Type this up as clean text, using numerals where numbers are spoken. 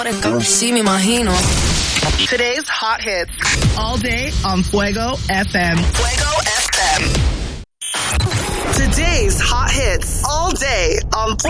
Sí, me imagino. Today's hot hits. All day on Fuego FM. Fuego FM. Today's hot hits. All day on Fuego.